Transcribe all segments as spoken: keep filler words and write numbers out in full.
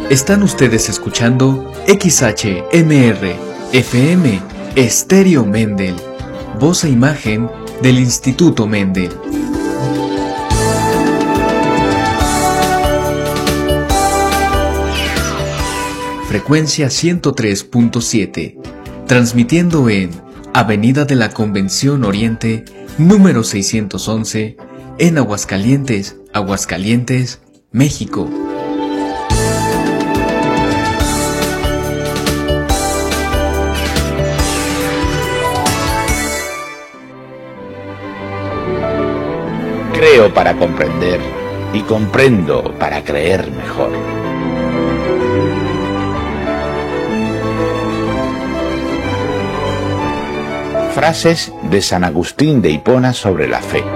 Están ustedes escuchando X H M R F M Estéreo Mendel, voz e imagen del Instituto Mendel. Frecuencia ciento tres punto siete, transmitiendo en Avenida de la Convención Oriente, número seiscientos once, en Aguascalientes, Aguascalientes, México. Creo para comprender y comprendo para creer mejor. Frases de San Agustín de Hipona sobre la fe.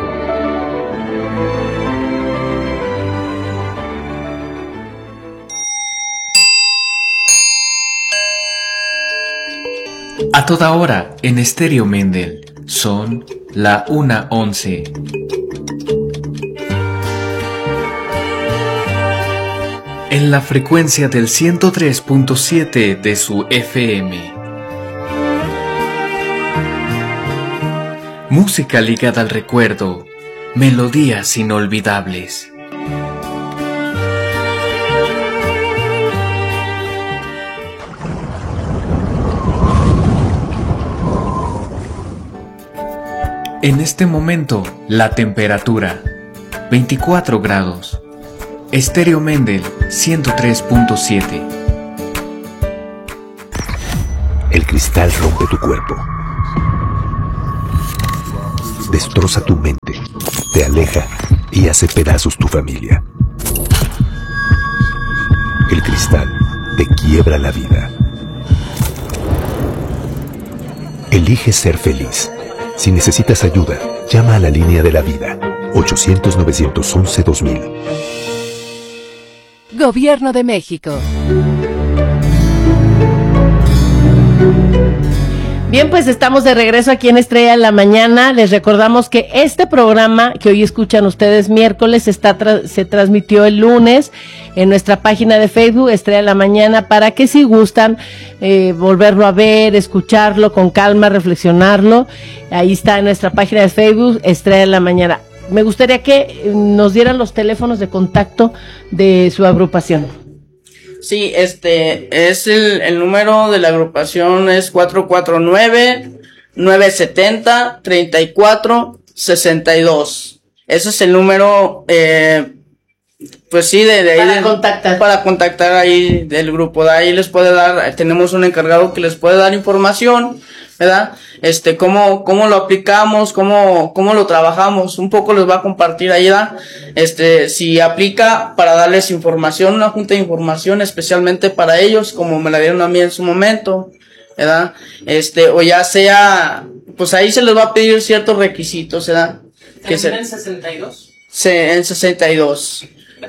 A toda hora en Estéreo Mendel son la una once. En la frecuencia del ciento tres punto siete de su F M. Música ligada al recuerdo, melodías inolvidables. En este momento, la temperatura, veinticuatro grados. Estéreo Mendel, ciento tres punto siete. El cristal rompe tu cuerpo. Destroza tu mente, te aleja y hace pedazos tu familia. El cristal te quiebra la vida. Elige ser feliz. Si necesitas ayuda, llama a la línea de la vida, ochocientos, novecientos once, dos mil. Gobierno de México. Bien, pues estamos de regreso aquí en Estrella en la Mañana. Les recordamos que este programa que hoy escuchan ustedes miércoles está tra- se transmitió el lunes en nuestra página de Facebook, Estrella en la Mañana, para que si gustan eh, volverlo a ver, escucharlo con calma, reflexionarlo. Ahí está en nuestra página de Facebook, Estrella en la Mañana. Me gustaría que nos dieran los teléfonos de contacto de su agrupación. Sí, este es el, el número de la agrupación es cuatro cuatro nueve, nueve siete cero, tres cuatro seis dos. Ese es el número, eh, pues sí, de, de ahí. Para de, contactar. Para contactar ahí del grupo. De ahí les puede dar, tenemos un encargado que les puede dar información, ¿verdad? Este, cómo, cómo lo aplicamos, cómo, cómo lo trabajamos, un poco les va a compartir ahí, ¿verdad? Este, si aplica para darles información, una junta de información especialmente para ellos, como me la dieron a mí en su momento, ¿verdad? Este, o ya sea, pues ahí se les va a pedir ciertos requisitos, ¿verdad? Que se, ¿En sesenta y dos? Se, en sesenta y dos.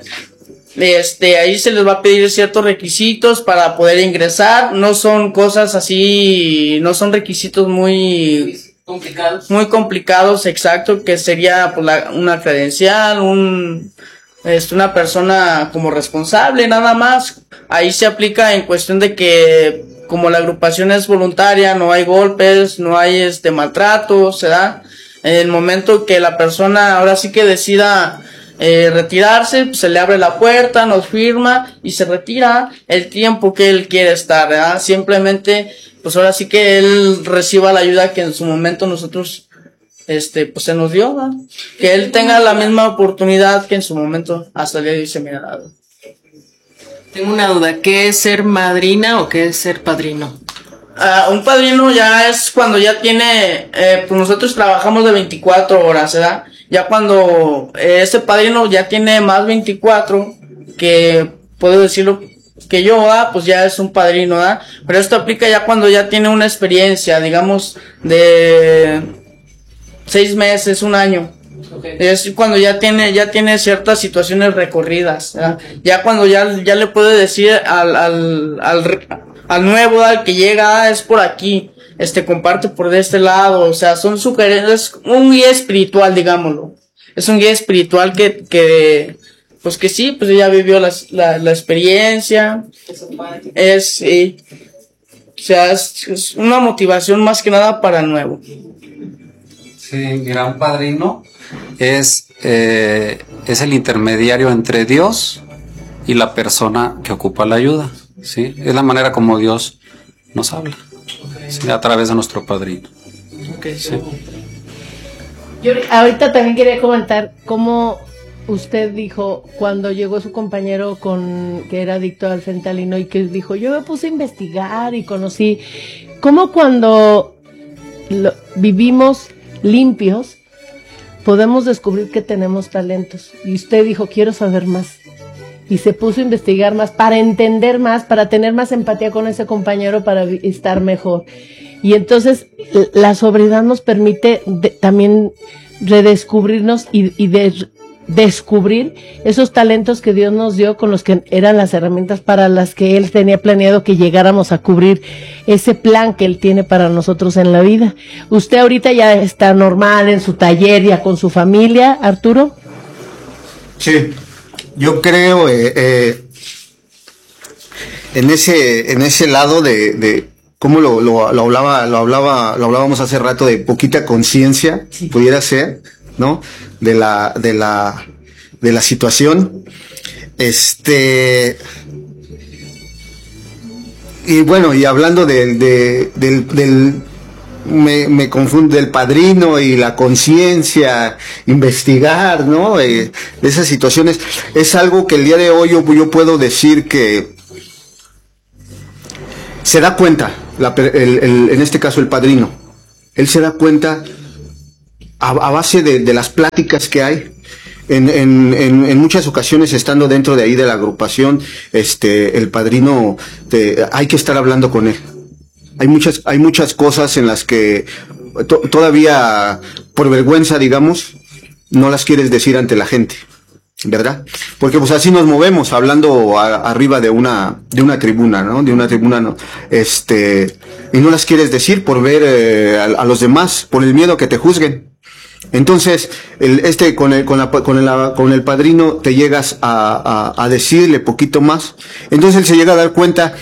Este, ahí se les va a pedir ciertos requisitos para poder ingresar, no son cosas así, no son requisitos muy complicados, muy complicados, exacto, que sería pues, la, una credencial, un, este, una persona como responsable, nada más. Ahí se aplica en cuestión de que como la agrupación es voluntaria, no hay golpes, no hay este maltrato, se da. En el momento que la persona ahora sí que decida Eh, retirarse, pues, se le abre la puerta, nos firma y se retira el tiempo que él quiere estar, ¿verdad? Simplemente, pues ahora sí que él reciba la ayuda que en su momento nosotros, este, pues se nos dio, ¿verdad? Que él tenga la misma oportunidad que en su momento hasta el día de hoy se me ha dado. Tengo una duda, ¿qué es ser madrina o qué es ser padrino? Uh, un padrino ya es cuando ya tiene, eh, pues nosotros trabajamos de veinticuatro horas, ¿verdad? Ya cuando eh, ese padrino ya tiene más veinticuatro, que puedo decirlo que yo, ah, pues ya es un padrino, ¿verdad? Pero esto aplica ya cuando ya tiene una experiencia, digamos, de seis meses, un año. Okay. Es cuando ya tiene, ya tiene ciertas situaciones recorridas, ¿verdad? Okay. Ya cuando ya, ya le puede decir al, al, al, al nuevo, al que llega, ah, es por aquí, este, comparte por de este lado, o sea, son sugerencias, un guía espiritual, digámoslo. Es un guía espiritual que, que, pues que sí, pues ella vivió la, la, la experiencia, es, sí, o sea, es, es una motivación más que nada para el nuevo. Sí, mira, un padrino es, eh, es el intermediario entre Dios y la persona que ocupa la ayuda, ¿sí? Es la manera como Dios nos habla, ¿sí? A través de nuestro padrino. Okay. Sí. Yo ahorita también quería comentar cómo usted dijo cuando llegó su compañero con que era adicto al fentanilo y que dijo, yo me puse a investigar y conocí, cómo cuando lo, vivimos limpios podemos descubrir que tenemos talentos. Y usted dijo, quiero saber más. Y se puso a investigar más para entender más, para tener más empatía con ese compañero, para estar mejor. Y entonces la sobriedad nos permite de, también redescubrirnos y, y de, descubrir esos talentos que Dios nos dio, con los que eran las herramientas para las que Él tenía planeado que llegáramos a cubrir ese plan que Él tiene para nosotros en la vida. ¿Usted ahorita ya está normal en su taller, ya con su familia, Arturo? Sí, yo creo eh, eh, en ese en ese lado de, de cómo lo, lo, lo hablaba lo hablaba lo hablábamos hace rato, de poquita conciencia, sí, pudiera ser, ¿no? De la de la de la situación, este y bueno, y hablando del de, del del me, me confundo del padrino y la conciencia, investigar, ¿no? Eh, de esas situaciones es algo que el día de hoy yo, yo puedo decir que se da cuenta, la, el, el, en este caso el padrino, él se da cuenta a, a base de, de las pláticas que hay, en, en, en, en muchas ocasiones estando dentro de ahí de la agrupación, este, el padrino, te, hay que estar hablando con él. Hay muchas, hay muchas cosas en las que to, todavía, por vergüenza, digamos, no las quieres decir ante la gente, ¿verdad? Porque pues así nos movemos, hablando a, arriba de una de una tribuna, ¿no? De una tribuna, ¿no? Este, y no las quieres decir por ver eh, a, a los demás, por el miedo a que te juzguen. Entonces, el, este con el con la con el con el padrino te llegas a, a, a decirle poquito más. Entonces él se llega a dar cuenta,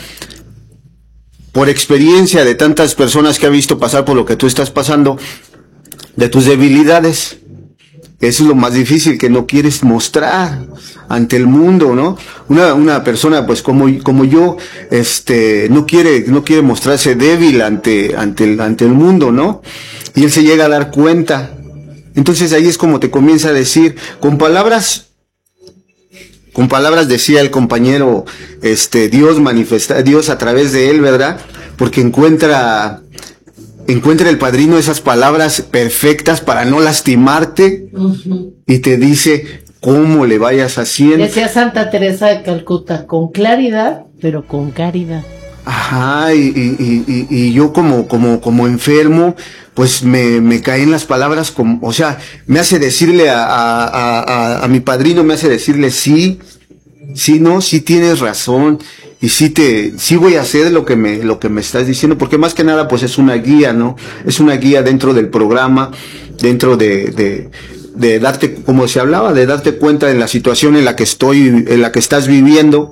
por experiencia de tantas personas que ha visto pasar por lo que tú estás pasando, de tus debilidades. Eso es lo más difícil, que no quieres mostrar ante el mundo, ¿no? Una, una persona, pues, como, como yo, este, no quiere, no quiere mostrarse débil ante, ante el, ante el mundo, ¿no? Y él se llega a dar cuenta. Entonces ahí es como te comienza a decir, con palabras, con palabras decía el compañero, este, Dios manifiesta, Dios a través de él, ¿verdad? Porque encuentra, encuentra el padrino esas palabras perfectas para no lastimarte, uh-huh, y te dice cómo le vayas haciendo. Decía Santa Teresa de Calcuta, con claridad, pero con caridad. Ajá, y, y, y, y yo como, como, como enfermo, pues me, me caen las palabras como, o sea, me hace decirle a, a, a, a mi padrino, me hace decirle sí, sí, no, sí tienes razón. Y sí te, sí voy a hacer lo que me, lo que me estás diciendo, porque más que nada, pues es una guía, ¿no? Es una guía dentro del programa, dentro de, de, de darte, como se hablaba, de darte cuenta de la situación en la que estoy, en la que estás viviendo.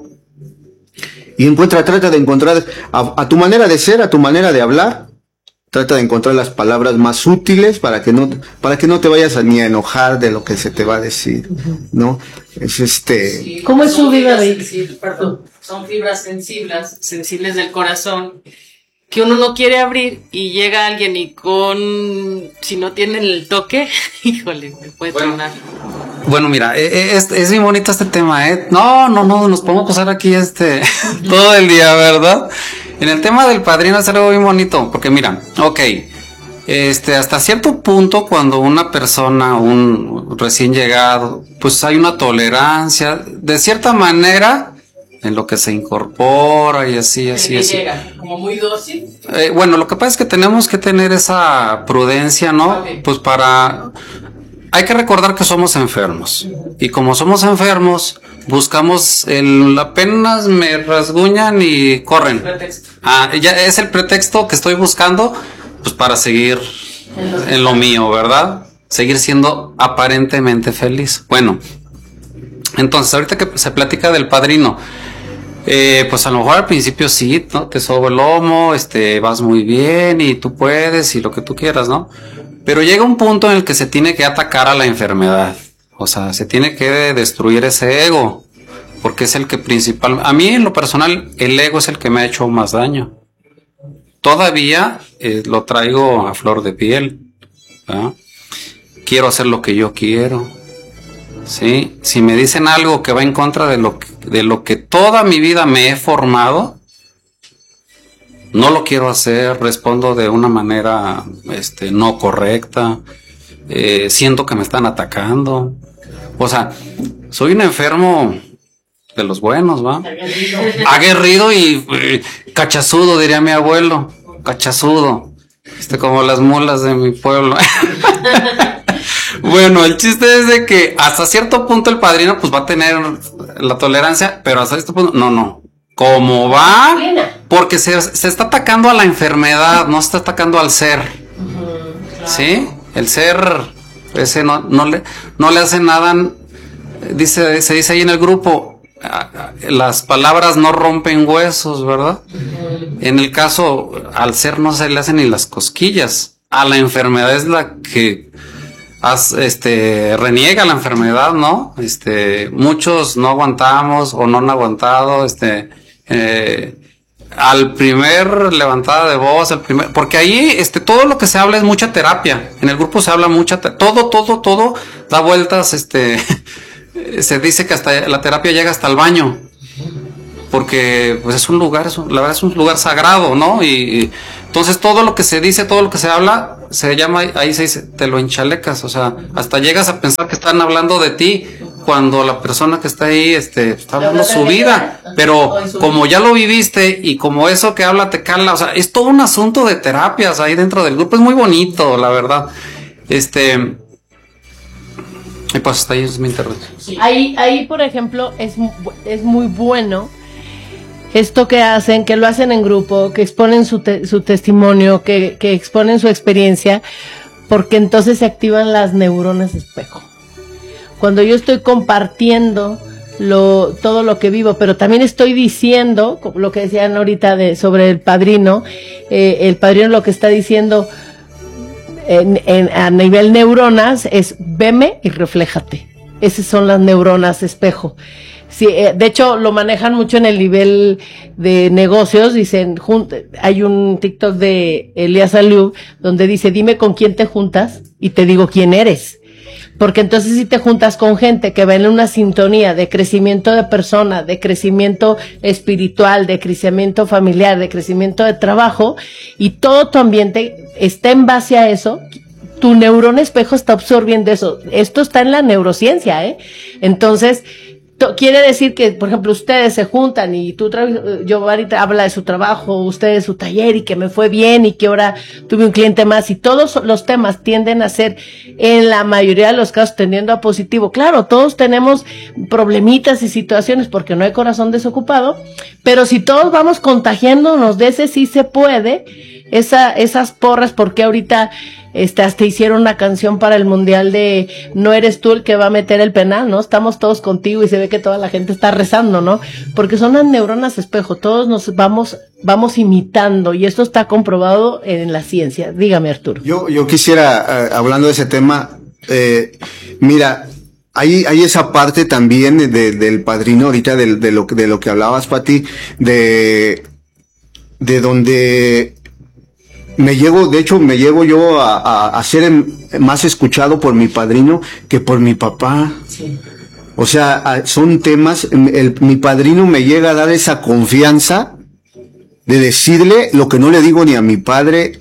Y encuentra, trata de encontrar a, a tu manera de ser, a tu manera de hablar, trata de encontrar las palabras más útiles para que no, para que no te vayas a, ni a enojar de lo que se te va a decir, ¿no? Es este. Sí, ¿cómo es su vida, sensibles, perdón, son fibras sensibles, sensibles del corazón, que uno no quiere abrir y llega alguien y con, si no tienen el toque, híjole, me puede bueno, tronar. Bueno, mira, es, es muy bonito este tema, ¿eh? No, no, no, nos podemos pasar aquí este todo el día, ¿verdad? En el tema del padrino es algo muy bonito, porque mira, ok, este, hasta cierto punto cuando una persona, un recién llegado, pues hay una tolerancia, de cierta manera, en lo que se incorpora y así, así, que así. Llega, como muy dócil. Eh, bueno, lo que pasa es que tenemos que tener esa prudencia, ¿no? Okay. Pues para... Hay que recordar que somos enfermos. Y como somos enfermos, buscamos el... apenas me rasguñan y corren. Ah, ya es el pretexto que estoy buscando, pues para seguir en lo mío, ¿verdad? Seguir siendo aparentemente feliz. Bueno, Entonces, ahorita que se platica del padrino, eh, pues a lo mejor al principio sí, ¿no? Te sobo el lomo, este, vas muy bien y tú puedes y lo que tú quieras, ¿no? Pero llega un punto en el que se tiene que atacar a la enfermedad. O sea, se tiene que destruir ese ego, porque es el que principal, a mí en lo personal, el ego es el que me ha hecho más daño. Todavía eh, lo traigo a flor de piel, ¿verdad? Quiero hacer lo que yo quiero, ¿sí? Si me dicen algo que va en contra de lo que, de lo que toda mi vida me he formado, no lo quiero hacer, respondo de una manera este, no correcta, eh, siento que me están atacando. O sea, soy un enfermo de los buenos, ¿va? Aguerrido, Aguerrido y eh, cachazudo, diría mi abuelo. Cachazudo. Este, como las mulas de mi pueblo. Bueno, el chiste es de que hasta cierto punto el padrino pues va a tener la tolerancia, pero hasta este punto, no, no. ¿Cómo va? Porque se, se está atacando a la enfermedad, no se está atacando al ser. ¿Sí? El ser... Ese no, no le, no le hace nada, dice, se dice ahí en el grupo, las palabras no rompen huesos, ¿verdad? En el caso, al ser no se le hacen ni las cosquillas, a la enfermedad es la que has, este, reniega la enfermedad, ¿no? Este, muchos no aguantamos o no han aguantado, este, eh, al primer levantada de voz, al primer, porque ahí este todo lo que se habla es mucha terapia. En el grupo se habla mucha te- todo, todo, todo da vueltas, este se dice que hasta la terapia llega hasta el baño. Porque pues es un lugar, es un, la verdad es un lugar sagrado, ¿no? Y, y entonces todo lo que se dice, todo lo que se habla, se llama, ahí se dice, te lo enchalecas, o sea, hasta llegas a pensar que están hablando de ti, cuando la persona que está ahí, este, está hablando su vida, pero como ya lo viviste y como eso que habla te cala, o sea, es todo un asunto de terapias ahí dentro del grupo, es muy bonito, la verdad. Este, y pues hasta ahí es mi intervención. Ahí, ahí, por ejemplo, es, es muy bueno esto que hacen, que lo hacen en grupo, que exponen su, te, su testimonio, que, que exponen su experiencia, porque entonces se activan las neuronas espejo. Cuando yo estoy compartiendo lo, todo lo que vivo, pero también estoy diciendo, lo que decían ahorita de, sobre el padrino, eh, el padrino lo que está diciendo en, en, a nivel neuronas es veme y refléjate. Esas son las neuronas espejo. Sí, eh, de hecho lo manejan mucho en el nivel de negocios, dicen, jun- hay un TikTok de Elías Aliu donde dice, dime con quién te juntas y te digo quién eres. Porque entonces si te juntas con gente que va en una sintonía de crecimiento de persona, de crecimiento espiritual, de crecimiento familiar, de crecimiento de trabajo, y todo tu ambiente está en base a eso, tu neurona espejo está absorbiendo eso. Esto está en la neurociencia, ¿eh? Entonces, to- quiere decir que, por ejemplo, ustedes se juntan y tú, tra- yo ahorita habla de su trabajo, ustedes su taller y que me fue bien y que ahora tuve un cliente más, y todos los temas tienden a ser, en la mayoría de los casos, tendiendo a positivo. Claro, todos tenemos problemitas y situaciones porque no hay corazón desocupado, pero si todos vamos contagiándonos de ese, sí se puede, esa, esas porras, porque ahorita este, hasta hicieron una canción para el mundial de no eres tú el que va a meter el penal, ¿no? Estamos todos contigo, y se ve que toda la gente está rezando, ¿no? Porque son las neuronas espejo, todos nos vamos, vamos imitando, y esto está comprobado en la ciencia. Dígame, Arturo. Yo, yo quisiera, eh, hablando de ese tema, eh, mira, hay, hay esa parte también de, de, del padrino, ahorita de, de lo, de lo que hablabas, Pati, de, de donde me llego, de hecho, me llego yo a, a, a ser más escuchado por mi padrino que por mi papá. Sí. O sea, a, son temas, el, mi padrino me llega a dar esa confianza de decirle lo que no le digo ni a mi padre,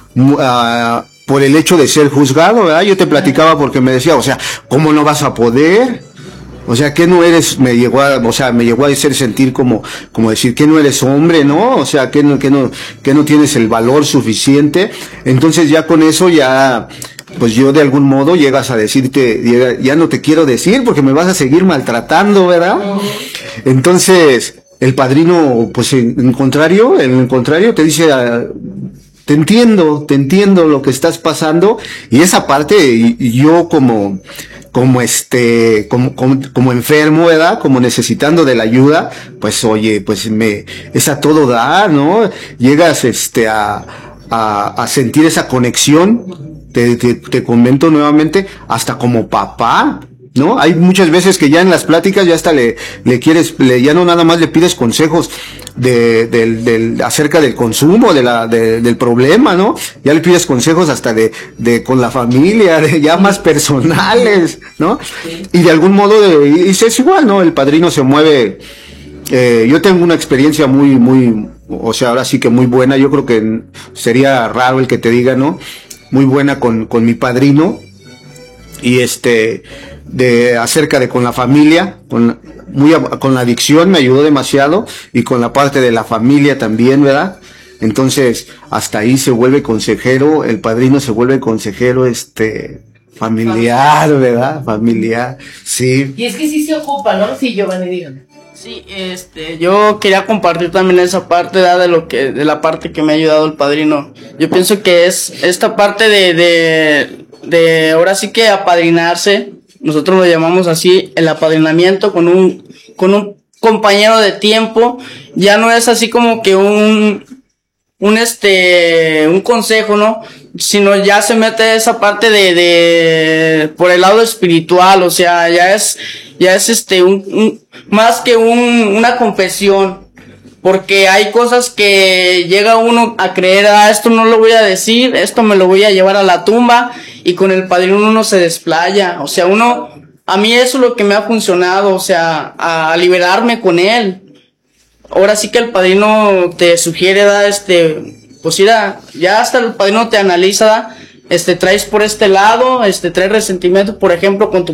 uh, por el hecho de ser juzgado, ¿verdad? Yo te platicaba porque me decía, o sea, ¿cómo no vas a poder? O sea, que no eres, me llegó a, o sea, me llegó a hacer sentir como, como decir que no eres hombre, ¿no? O sea, que no, que no, que no tienes el valor suficiente. Entonces ya con eso ya, pues yo de algún modo llegas a decirte, ya, ya no te quiero decir porque me vas a seguir maltratando, ¿verdad? Entonces, el padrino, pues en, en contrario, en el contrario te dice, uh, te entiendo, te entiendo lo que estás pasando, y esa parte, y, y yo como, como este, como, como, como enfermo, ¿verdad? Como necesitando de la ayuda, pues oye, pues me, es a todo dar, ¿no? Llegas, este, a, a, a sentir esa conexión, te, te, te comento nuevamente, hasta como papá, ¿no? Hay muchas veces que ya en las pláticas ya hasta le, le quieres, le, ya no nada más le pides consejos de, del, del, acerca del consumo, de la, de, del problema, ¿no? Ya le pides consejos hasta de, de, con la familia, de ya más personales, ¿no? Y de algún modo, de, y es igual, ¿no? El padrino se mueve, eh, yo tengo una experiencia muy, muy, o sea, ahora sí que muy buena, yo creo que sería raro el que te diga, ¿no? Muy buena con, con mi padrino, y este, de acerca de con la familia, con muy con la adicción me ayudó demasiado, y con la parte de la familia también, ¿verdad? Entonces, hasta ahí se vuelve consejero, el padrino se vuelve consejero este familiar, ¿verdad? Familiar, sí. Y es que sí se ocupa, ¿no? Sí, Giovanni, dígame. Sí, este, yo quería compartir también esa parte, ¿verdad? de lo que, de la parte que me ha ayudado el padrino. Yo pienso que es esta parte de, de, de ahora sí que apadrinarse. Nosotros lo llamamos así, el apadrinamiento con un, con un compañero de tiempo. Ya no es así como que un, un este, un consejo, ¿no? Sino ya se mete esa parte de, de, por el lado espiritual, o sea, ya es, ya es este, un, un más que un, una confesión. Porque hay cosas que llega uno a creer, ah, esto no lo voy a decir, esto me lo voy a llevar a la tumba, y con el padrino uno se desplaya, o sea, uno, a mí eso es lo que me ha funcionado, o sea, a liberarme con él. Ahora sí que el padrino te sugiere, da este, pues mira, ya hasta el padrino te analiza, este, traes por este lado, este, traes resentimiento, por ejemplo, con tu